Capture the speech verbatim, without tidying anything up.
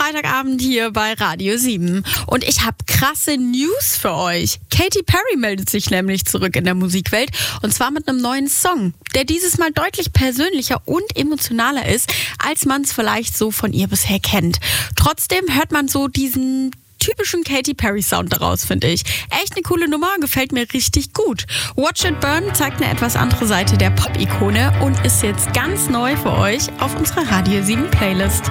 Freitagabend hier bei Radio sieben. Und ich habe krasse News für euch. Katy Perry meldet sich nämlich zurück in der Musikwelt. Und zwar mit einem neuen Song, der dieses Mal deutlich persönlicher und emotionaler ist, als man es vielleicht so von ihr bisher kennt. Trotzdem hört man so diesen typischen Katy Perry Sound daraus, finde ich. Echt eine coole Nummer, gefällt mir richtig gut. Watch It Burn zeigt eine etwas andere Seite der Pop-Ikone und ist jetzt ganz neu für euch auf unserer Radio sieben Playlist.